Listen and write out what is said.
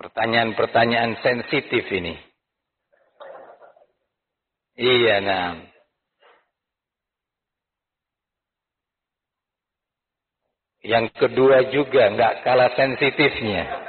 Pertanyaan-pertanyaan sensitif ini. Iya, nah. Yang kedua juga nggak kalah sensitifnya.